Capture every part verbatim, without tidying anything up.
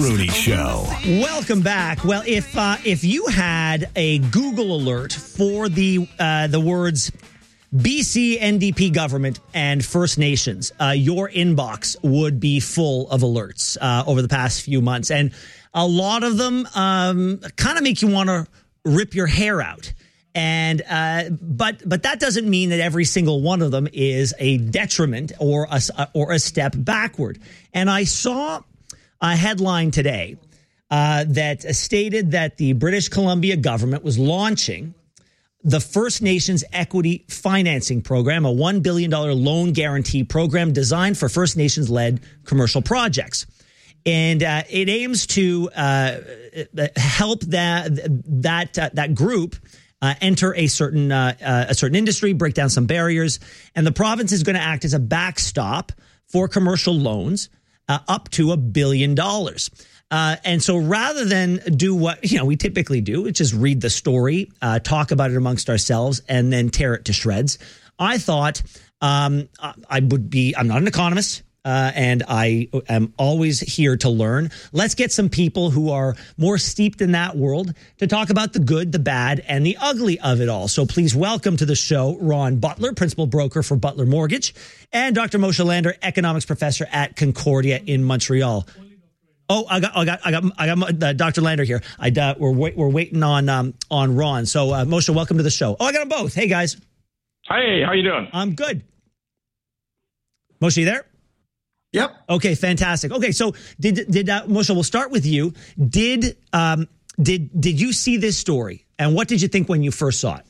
Rooney Show. Welcome back. Well, if uh, if you had a Google alert for the uh, the words B C N D P government and First Nations, uh, your inbox would be full of alerts uh, over the past few months, and a lot of them um, kind of make you want to rip your hair out. And uh, but but that doesn't mean that every single one of them is a detriment or a, or a step backward. And I saw a headline today uh, that stated that the British Columbia government was launching the First Nations Equity Financing Program, a one billion dollars loan guarantee program designed for First Nations-led commercial projects. And uh, it aims to uh, help that that uh, that group Uh, enter a certain uh, uh, a certain industry, break down some barriers, and the province is going to act as a backstop for commercial loans uh, up to a billion dollars. Uh, and so, rather than do what you know we typically do, which is read the story, uh, talk about it amongst ourselves, and then tear it to shreds, I thought um, I would be. I'm not an economist. Uh, and I am always here to learn. Let's get some people who are more steeped in that world to talk about the good, the bad, and the ugly of it all. So please welcome to the show Ron Butler, principal broker for Butler Mortgage, and Doctor Moshe Lander, economics professor at Concordia in Montreal. Oh, I got, I got, I got, I got uh, Doctor Lander here. I uh, we're wait, we're waiting on um, on Ron. So uh, Moshe, welcome to the show. Oh, I got them both. Hey guys. Hey, how you doing? I'm good. Moshe, you there? Yep. Okay, fantastic. Okay, so did did uh, Moshe? We'll start with you. Did um did did you see this story, and what did you think when you first saw it?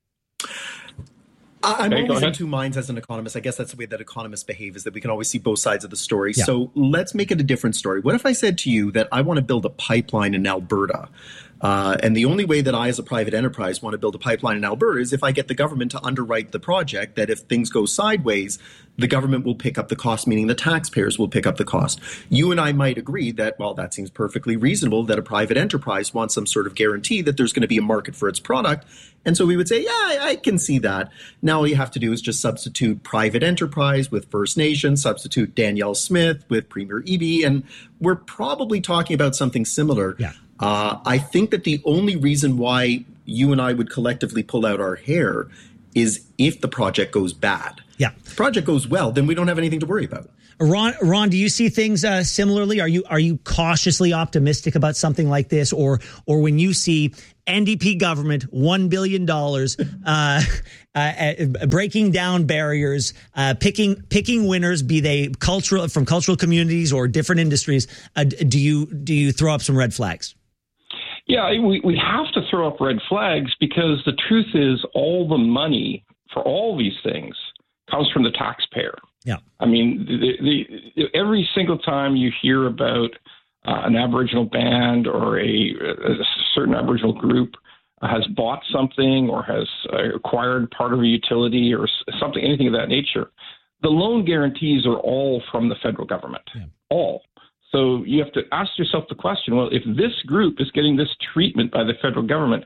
I'm hey, always in two minds as an economist. I guess that's the way that economists behave, is that we can always see both sides of the story. Yeah. So let's make it a different story. What if I said to you that I want to build a pipeline in Alberta? Uh, and the only way that I, as a private enterprise, want to build a pipeline in Alberta is if I get the government to underwrite the project, that if things go sideways, the government will pick up the cost, meaning the taxpayers will pick up the cost. You and I might agree that, well, that seems perfectly reasonable, that a private enterprise wants some sort of guarantee that there's going to be a market for its product. And so we would say, yeah, I, I can see that. Now all you have to do is just substitute private enterprise with First Nation, substitute Danielle Smith with Premier Eby, and we're probably talking about something similar. Yeah. Uh, I think that the only reason why you and I would collectively pull out our hair is if the project goes bad. Yeah. If the project goes well, then we don't have anything to worry about. Ron, Ron, do you see things uh, similarly? Are you are you cautiously optimistic about something like this, or or when you see N D P government one billion dollars uh, uh, breaking down barriers, uh, picking picking winners, be they cultural from cultural communities or different industries? Uh, do you do you throw up some red flags? Yeah, we, we have to throw up red flags because the truth is all the money for all these things comes from the taxpayer. Yeah. I mean, the, the, every single time you hear about uh, an Aboriginal band or a, a certain Aboriginal group has bought something or has uh, acquired part of a utility or something, anything of that nature, the loan guarantees are all from the federal government, yeah. all. So you have to ask yourself the question, well, if this group is getting this treatment by the federal government,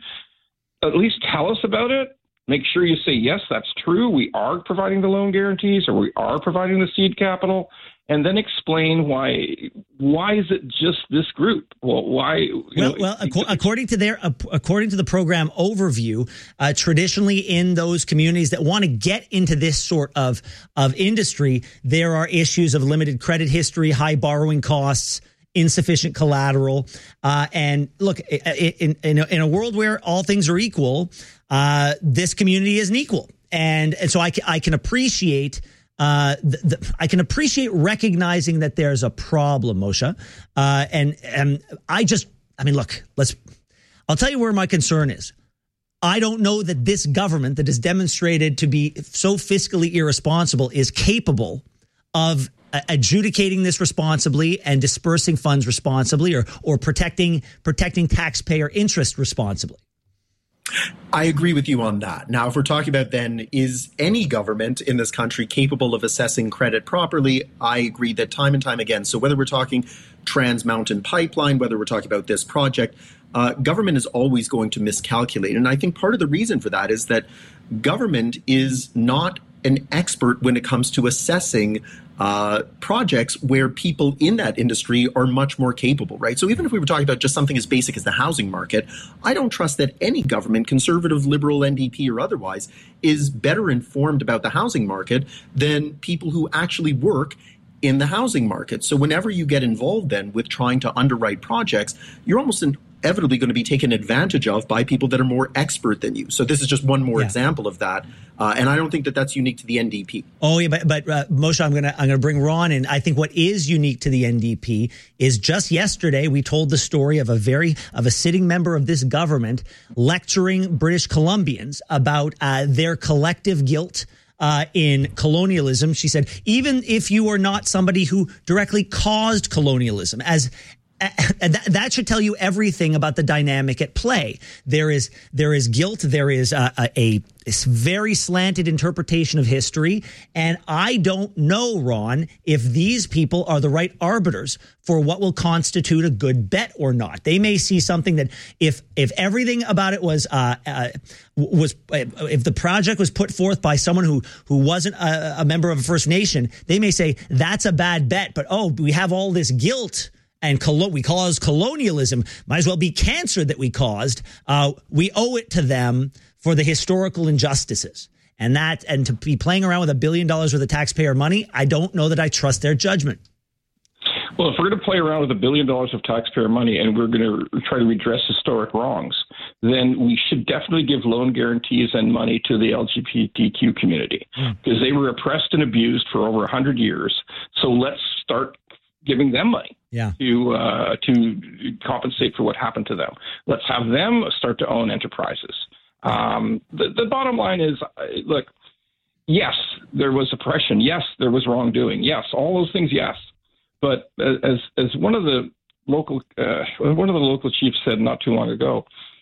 at least tell us about it. Make sure you say, yes, that's true. We are providing the loan guarantees or we are providing the seed capital. And then explain why. Why is it just this group? Well, why? You well, know, well ac- according to their, uh, according to the program overview, uh, traditionally in those communities that want to get into this sort of of industry, there are issues of limited credit history, high borrowing costs, insufficient collateral, uh, and look, in in a, in a world where all things are equal, uh, this community isn't equal, and and so I can, I can appreciate. Uh, the, the, I can appreciate recognizing that there's a problem, Moshe. Uh, and, and I just, I mean, look, let's, I'll tell you where my concern is. I don't know that this government that is demonstrated to be so fiscally irresponsible is capable of uh, adjudicating this responsibly and dispersing funds responsibly or, or protecting, protecting taxpayer interest responsibly. I agree with you on that. Now, if we're talking about then, is any government in this country capable of assessing credit properly? I agree that time and time again. So whether we're talking Trans Mountain Pipeline, whether we're talking about this project, uh, government is always going to miscalculate. And I think part of the reason for that is that government is not an expert when it comes to assessing uh, projects where people in that industry are much more capable, right? So even if we were talking about just something as basic as the housing market, I don't trust that any government, conservative, liberal, N D P or otherwise, is better informed about the housing market than people who actually work in the housing market. So whenever you get involved then with trying to underwrite projects, you're almost inevitably going to be taken advantage of by people that are more expert than you. So this is just one more yeah. example of that. Uh, and I don't think that that's unique to the N D P. Oh, yeah, but, but uh, Moshe, I'm going to I'm going to bring Ron in. I think what is unique to the N D P is just yesterday we told the story of a very of a sitting member of this government lecturing British Columbians about uh, their collective guilt Uh, in colonialism. She said, even if you are not somebody who directly caused colonialism, as and that, that should tell you everything about the dynamic at play. There is there is guilt. There is a, a, a very slanted interpretation of history. And I don't know, Ron, if these people are the right arbiters for what will constitute a good bet or not. They may see something that if if everything about it was uh, uh, was if the project was put forth by someone who who wasn't a, a member of a First Nation, they may say that's a bad bet. But oh, we have all this guilt. And colo- we cause colonialism, might as well be cancer that we caused. Uh, we owe it to them for the historical injustices. And that, and to be playing around with a billion dollars worth of taxpayer money, I don't know that I trust their judgment. Well, if we're going to play around with a billion dollars of taxpayer money and we're going to try to redress historic wrongs, then we should definitely give loan guarantees and money to the L G B T Q community because mm. they were oppressed and abused for over one hundred years. So let's start giving them money yeah. to uh, to compensate for what happened to them. Let's have them start to own enterprises. Um, the, the bottom line is, look, yes, there was oppression. Yes, there was wrongdoing. Yes, all those things, yes. But as as one of the local uh, one of the local chiefs said not too long ago,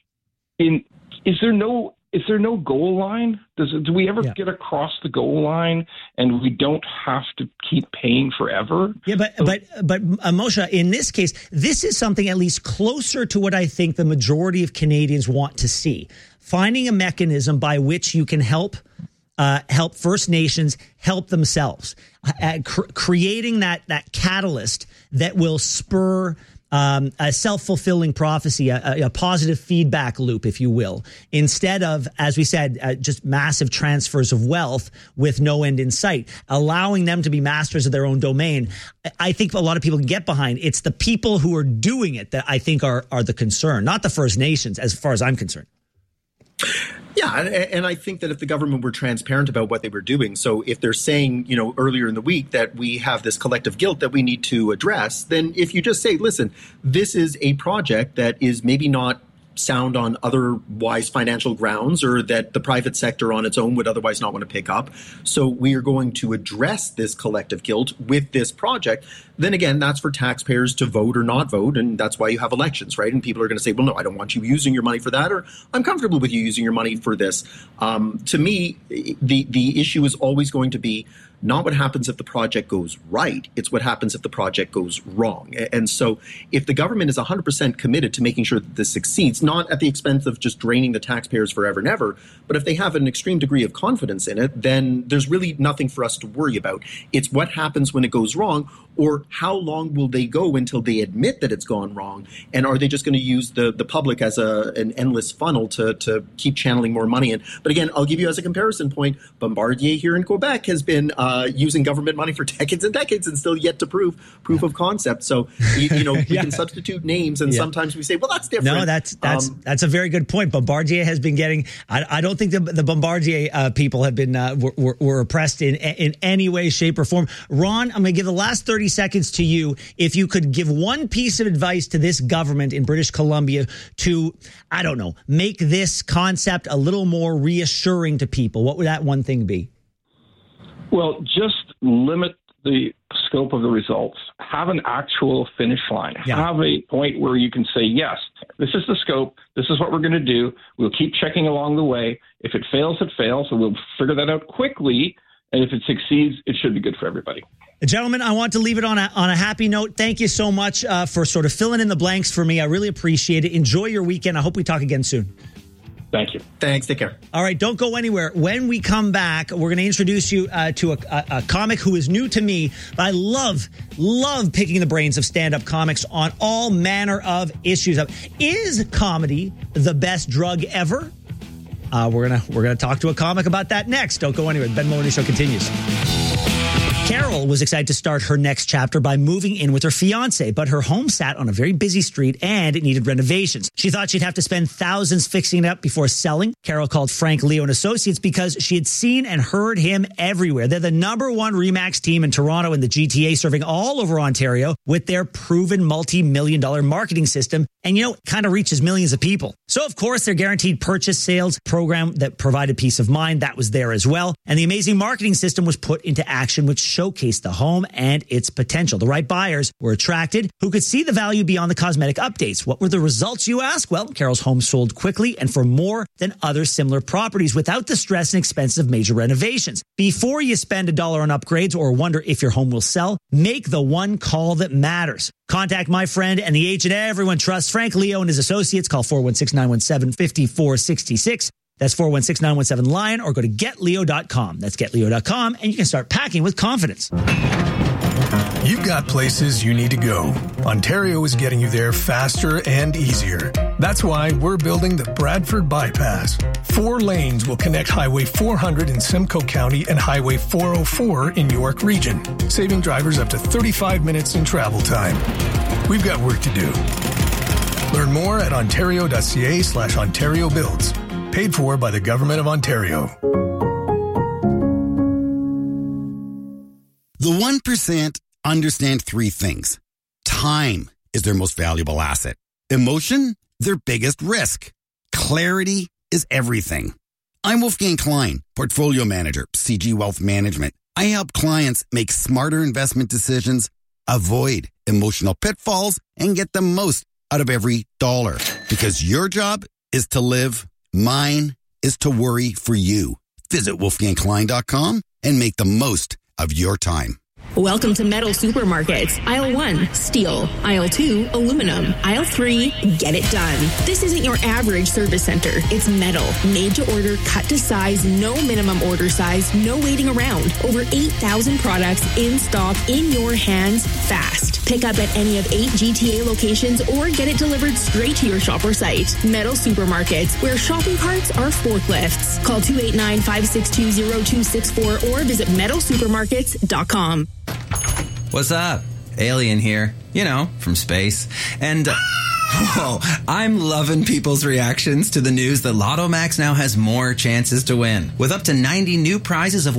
in is there no Is there no goal line? Does do we ever yeah. get across the goal line and we don't have to keep paying forever? Yeah, but so, but but uh, Moshe, in this case, this is something at least closer to what I think the majority of Canadians want to see. Finding a mechanism by which you can help uh, help First Nations help themselves, uh, cr- creating that that catalyst that will spur Um, a self-fulfilling prophecy, a, a positive feedback loop, if you will, instead of, as we said, uh, just massive transfers of wealth with no end in sight, allowing them to be masters of their own domain. I think a lot of people can get behind. It's the people who are doing it that I think are, are the concern, not the First Nations, as far as I'm concerned. Yeah, and, and I think that if the government were transparent about what they were doing, so if they're saying, you know, earlier in the week that we have this collective guilt that we need to address, then if you just say, listen, this is a project that is maybe not sound on otherwise financial grounds or that the private sector on its own would otherwise not want to pick up. So we are going to address this collective guilt with this project. Then again, that's for taxpayers to vote or not vote. And that's why you have elections, right? And people are going to say, well, no, I don't want you using your money for that, or I'm comfortable with you using your money for this. Um, to me, the, the issue is always going to be not what happens if the project goes right. It's what happens if the project goes wrong. And so if the government is one hundred percent committed to making sure that this succeeds, not at the expense of just draining the taxpayers forever and ever, but if they have an extreme degree of confidence in it, then there's really nothing for us to worry about. It's what happens when it goes wrong, or how long will they go until they admit that it's gone wrong? And are they just going to use the, the public as a, an endless funnel to, to keep channeling more money in? But again, I'll give you as a comparison point, Bombardier here in Quebec has been uh, using government money for decades and decades and still yet to prove proof of concept. So, you, you know, we yeah. can substitute names, and yeah. sometimes we say, well, that's different. No, that's that's um, that's a very good point. Bombardier has been getting, I, I don't think the, the Bombardier uh, people have been, uh, were, were oppressed in in any way, shape, or form. Ron, I'm going to give the last thirty seconds to you. If you could give one piece of advice to this government in British Columbia to, I don't know, make this concept a little more reassuring to people, what would that one thing be? Well, just limit the scope of the results. Have an actual finish line. Yeah. Have a point where you can say, yes, this is the scope. This is what we're going to do. We'll keep checking along the way. If it fails, it fails. So we'll figure that out quickly. And if it succeeds, it should be good for everybody. Gentlemen, I want to leave it on a, on a happy note. Thank you so much uh, for sort of filling in the blanks for me. I really appreciate it. Enjoy your weekend. I hope we talk again soon. Thank you. Thanks. Take care. All right, don't go anywhere. When we come back, we're going to introduce you uh, to a, a, a comic who is new to me, but I love, love picking the brains of stand-up comics on all manner of issues. Is comedy the best drug ever? Uh, we're gonna we're gonna talk to a comic about that next. Don't go anywhere. The Ben Maloney Show continues. Carol was excited to start her next chapter by moving in with her fiance, but her home sat on a very busy street and it needed renovations. She thought she'd have to spend thousands fixing it up before selling. Carol called Frank Leo and Associates because she had seen and heard him everywhere. They're the number one RE/MAX team in Toronto and the G T A, serving all over Ontario with their proven multi-million dollar marketing system. And, you know, it kind of reaches millions of people. So, of course, their guaranteed purchase sales program that provided peace of mind, that was there as well. And the amazing marketing system was put into action, which showcased the home and its potential. The right buyers were attracted who could see the value beyond the cosmetic updates. What were the results, you ask? Well, Carol's home sold quickly and for more than other similar properties without the stress and expense of major renovations. Before you spend a dollar on upgrades or wonder if your home will sell, make the one call that matters. Contact my friend and the agent everyone trusts, Frank Leo and his associates. Call four one six, nine one seven, five four six six. That's four one six, nine one seven, LION, or go to get leo dot com. That's get leo dot com, and you can start packing with confidence. You've got places you need to go. Ontario is getting you there faster and easier. That's why we're building the Bradford Bypass. Four lanes will connect Highway four hundred in Simcoe County and Highway four oh four in York Region, saving drivers up to thirty-five minutes in travel time. We've got work to do. Learn more at ontario.ca slash Ontario Builds. Paid for by the Government of Ontario. The one percent understand three things. Time is their most valuable asset. Emotion, their biggest risk. Clarity is everything. I'm Wolfgang Klein, Portfolio Manager, C G Wealth Management. I help clients make smarter investment decisions, avoid emotional pitfalls, and get the most out of every dollar. Because your job is to live. Mine is to worry for you. Visit wolfgang klein dot com and make the most of your time. Welcome to Metal Supermarkets. Aisle one, steel. Aisle two, aluminum. Aisle three, get it done. This isn't your average service center. It's metal, made to order, cut to size, no minimum order size, no waiting around. Over eight thousand products in stock, in your hands, fast. Pick up at any of eight G T A locations or get it delivered straight to your shop or site. Metal Supermarkets, where shopping carts are forklifts. Call two eight nine, five six two, zero two six four or visit metal supermarkets dot com. What's up? Alien here. You know, from space. And, uh, whoa, I'm loving people's reactions to the news that Lotto Max now has more chances to win. With up to ninety new prizes of